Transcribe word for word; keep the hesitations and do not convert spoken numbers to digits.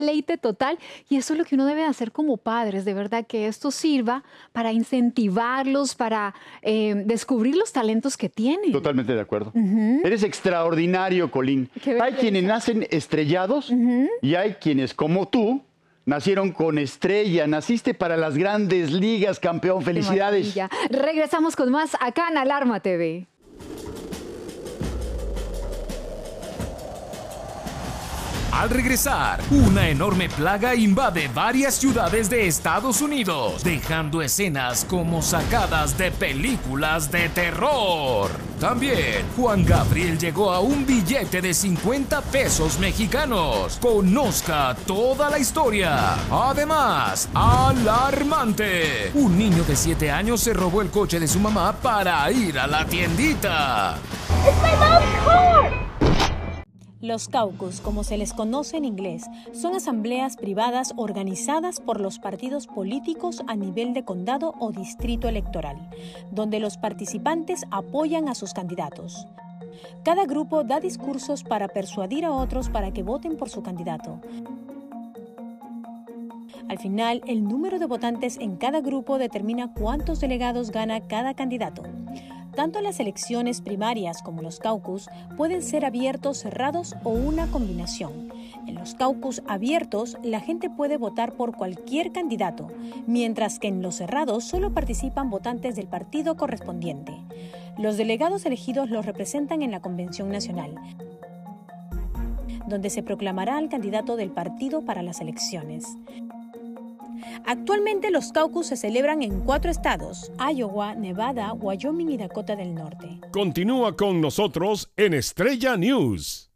deleite total y eso es lo que uno debe hacer como padres, de verdad, que esto sirva para incentivarlos, para eh, descubrir los talentos que tienen. Totalmente de acuerdo. Ujú. Eres extraordinario, Colín. Qué Hay belleza. quienes nacen estrellados Ujú. y hay quienes, como tú, nacieron con estrella. Naciste para las grandes ligas, campeón. Qué Felicidades. maravilla. Regresamos con más acá en Alarma T V. Al regresar, una enorme plaga invade varias ciudades de Estados Unidos, dejando escenas como sacadas de películas de terror. También, Juan Gabriel llegó a un billete de cincuenta pesos mexicanos. Conozca toda la historia. Además, alarmante. Un niño de siete años se robó el coche de su mamá para ir a la tiendita. Los caucus, como se les conoce en inglés, son asambleas privadas organizadas por los partidos políticos a nivel de condado o distrito electoral, donde los participantes apoyan a sus candidatos. Cada grupo da discursos para persuadir a otros para que voten por su candidato. Al final, el número de votantes en cada grupo determina cuántos delegados gana cada candidato. Tanto las elecciones primarias como los caucus pueden ser abiertos, cerrados o una combinación. En los caucus abiertos, la gente puede votar por cualquier candidato, mientras que en los cerrados solo participan votantes del partido correspondiente. Los delegados elegidos los representan en la Convención Nacional, donde se proclamará al candidato del partido para las elecciones. Actualmente los caucus se celebran en cuatro estados: Iowa, Nevada, Wyoming y Dakota del Norte. Continúa con nosotros en Estrella News.